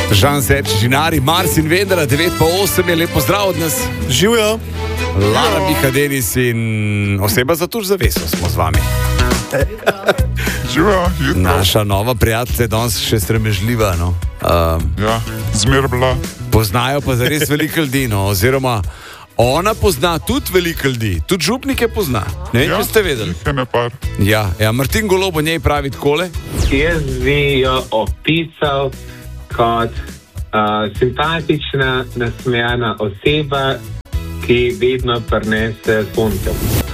Žan Seč, Žinari, Mars in Vendra, 9:08 je lepo zdrav od nas. Živijo. Lara, Miha, Denis in oseba za tuž zaveso smo z vami. Živijo, jutro. Naša nova prijateljica je danes še stremežljiva. No? Ja, zmer bila. Poznajo pa zares veliko ljudi, no? Oziroma ona pozna tudi veliko ljudi, tudi župnike pozna. Ne vem, če ste vedeli. Ja, Martin Golob o njej pravi takole. Jaz bi jo opisal kot simpatična, nasmejana oseba, ki vedno prinese sonce.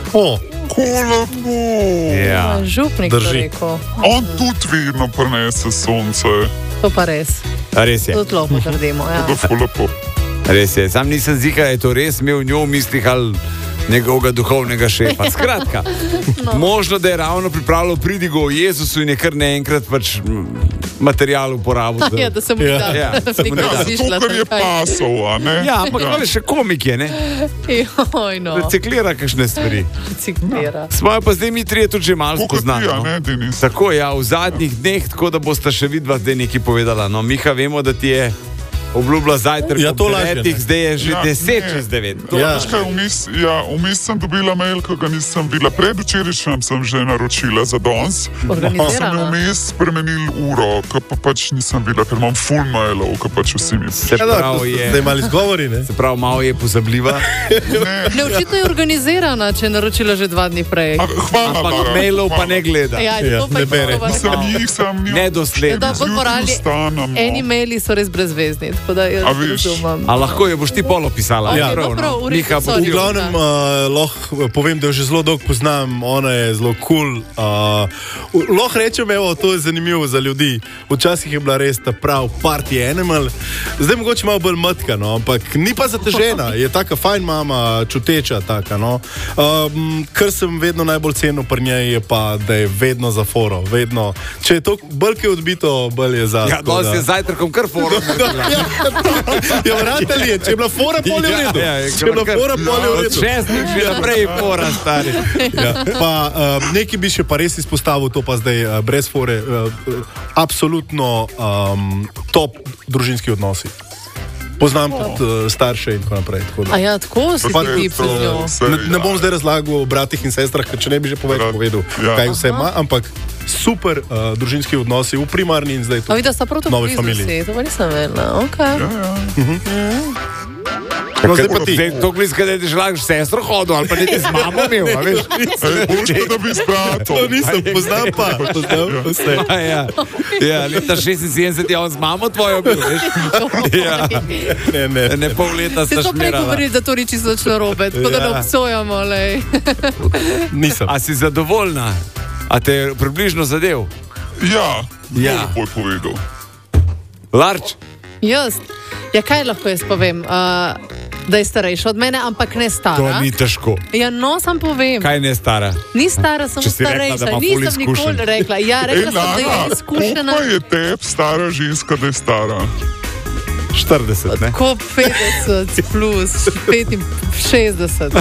Ja. Župnik to rekel. On tudi vedno prinese sonce. To pa res. Res je. Tudi lepo trdimo, ja. To je lepo. Res je, sam nisem zika, je to res imel v njo v mislih ali njegovega duhovnega šefa. Skratka, možno, da je ravno pripravljal pridigo o Jezusu in je kar naenkrat pač material uporabil. Ja, da se mu da. To, kar je pasov, a ne? Ja, ampak še komik je, ne? Joj, no. Reciklira kakšne stvari. Reciklira. Smo pa zdaj mi trije tudi že malo spoznali. Tako, ja, v zadnjih dneh, tako da boste še vidva zdaj nekaj povedala. No, Miha, vemo, da ti je obljubila zajtrk ob 9, zdaj je že 10:09. Vmes sem dobila mail, ko ga nisem bila. Predvčerajšnjem sem že naročila za danes. Sem vmes spremenil uro, ko pa pač nisem bila, ker imam full mailov, ko pač vsi mi se pravi je. Zdaj mali zgovori, ne? Se pravi, malo je pozabljiva. Ne, očitno je organizirana, če je naročila že 2 dni prej. Hvala, ampak mailov pa ne gleda. Ja, to pa ne bere. Nedosledno. Eni maili so res brezvezni. A lahko jo boš ti polo pisala? Ja, prav, v glavnem lahko povem, da jo že zelo dolgo poznam, ona je zelo cool. Lahko rečem, evo, to je zanimivo za ljudi. Včasih je bila res ta prav party animal, zdaj mogoče malo bolj mrtka, no, ampak ni pa zatežena, je taka fajn mama, čuteča taka, no. Kar sem vedno najbolj cenil pri njej je pa, da je vedno za foro, vedno. Če je to bolj kaj odbito, bolj je za. Ja, danes je zajtrkom kar foro. Ja, vratelj je, če je bila fora, pol je v redu. Če je bila fora, pol je v redu. Od 6 že naprej fora, stari. Pa nekaj bi še pa res izpostavil, to pa zdaj brez fore, absolutno top družinski odnosi. Poznam tudi starše in tako naprej. A ja, tako si ti pred njo. Ne bom zdaj razlagal o bratih in sestrah, če ne bi že povedal, kaj vse ima, ampak super družinski odnosi v primarni in zdaj tudi novi familiji. To pa nisem vedela, okej. No, zdaj pa ti. To bliska, da ti že lahko sestro hodil, ali pa ne ti z mamo imel, a veš? Boljše, da bi s bratom. To nisem, poznam pa. Poznam vse. Ja, leta 76 je on z mamo tvojo bil, veš? Ja. Ne pol leta sta šmirala. Se to preko vredi, da to reči zločno robe, tako da ne obsojamo, lej. Nisem. A si zadovoljna? A te je približno zadev? Ja, bolj povedal. Larč? Jaz? Ja, kaj lahko jaz povem? Da je starejša od mene, ampak ne stara. To ni težko. Ja, no, sam povem. Kaj ne stara? Ni stara, sem starejša. Nisem nikoli rekla. Ja, rekla sem, da je izkušena. Koliko je teb stara ženska, da je stara? 40, ne? Tako 50 plus 65.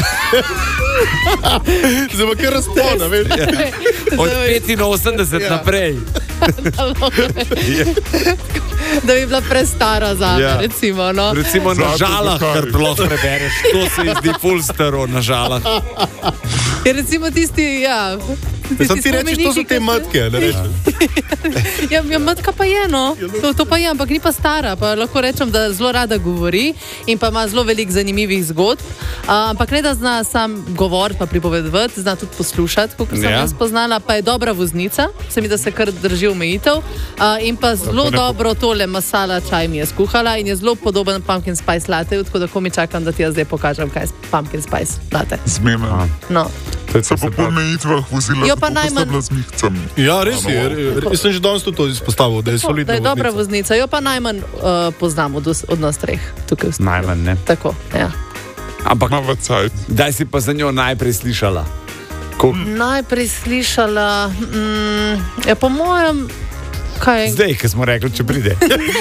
Zdaj pa kar razpona, veš? Od 85 naprej. Da bi bila prestara za me, recimo, no. Recimo na žalah, kar lahko prebereš. To se ji zdi ful staro, na žalah. Je recimo tisti, ja. Sam ti rečeš, to so te mrtke, ne rečeš? Ja, mrtka pa je, no. To pa je, ampak ni pa stara. Pa lahko rečem, da zelo rada govori in pa ima zelo veliko zanimivih zgodb. Ampak ne da zna sam govoriti pa pripovedovati, zna tudi poslušati, kot sem jaz spoznala. Pa je dobra voznica, se mi da se kar drži omejitev. In pa zelo dobro tole masala čaj mi je skuhala in je zelo podoben pumpkin spice latte, tako da ko mi čakam, da ti jaz zdaj pokažem, kaj je pumpkin spice latte. Zmena. No. Se pa po omejitvah vozila, jo pa najmanj... bila z mihcem. Ja, res je. Jaz sem že danes to izpostavil, da je solidna voznica. Da je dobra voznica. Jo pa najmanj poznam od nas treh. Najmanj, ne? Tako, ja. Ampak daj si pa za njo najprej 'Najprej slišala, ja, po mojem, Kaj? Zdaj, ko smo rekli, če pride.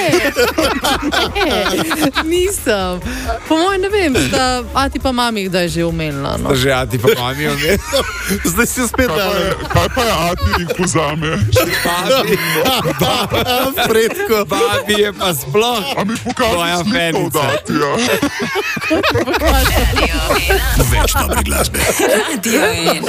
Nisem. Po mojem ne vem, da ati pa mami kdaj že umela. No. Že ati pa mami umela. Zdaj si spet dal. Kaj pa je ati jih pozame? Fredko. Babi je pa sploh. A mi pokaži sliko dati, ja. Več dobre glasbe. Radio 1.